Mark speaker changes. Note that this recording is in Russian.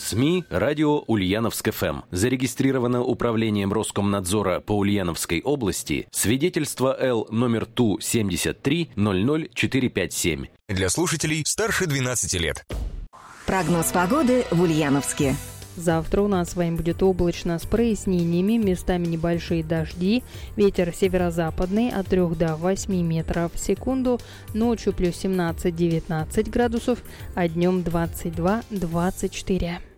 Speaker 1: СМИ «Радио Ульяновск-ФМ». Зарегистрировано Управлением Роскомнадзора по Ульяновской области свидетельство Л номер ТУ-73 00457.
Speaker 2: Для слушателей старше 12 лет.
Speaker 3: Прогноз погоды в Ульяновске.
Speaker 4: Завтра у нас с вами будет облачно с прояснениями, местами небольшие дожди, ветер северо-западный от 3 до 8 метров в секунду, ночью плюс 17-19 градусов, а днем 22-24.